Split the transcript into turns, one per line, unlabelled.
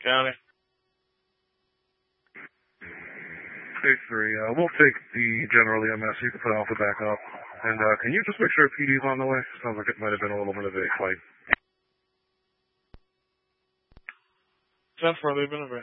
County.
Stage 3, we'll take the general EMS. You can put Alpha back up. And can you just make sure PD's on the way? Sounds like it might have been a little bit of a fight.
10-4, they've been